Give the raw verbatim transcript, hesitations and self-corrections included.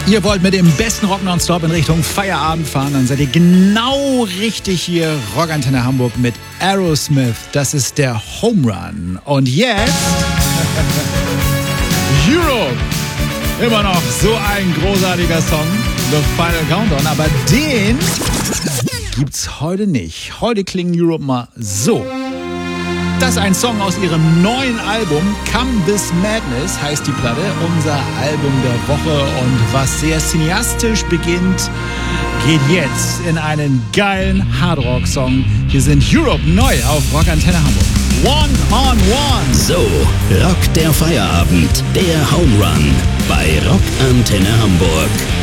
Ihr wollt mit dem besten Rock nonstop in Richtung Feierabend fahren, dann seid ihr genau richtig hier. Rockantenne Hamburg mit Aerosmith. Das ist der Home Run. Und jetzt Europe. Immer noch so ein großartiger Song. The Final Countdown. Aber den gibt's heute nicht. Heute klingen Europe mal so. Das ist ein Song aus ihrem neuen Album. Come This Madness heißt die Platte. Unser Album der Woche. Und was sehr cineastisch beginnt, geht jetzt in einen geilen Hardrock-Song. Hier sind Europe neu auf Rockantenne Hamburg. One on One. So, Rock der Feierabend. Der Home Run bei Rockantenne Hamburg.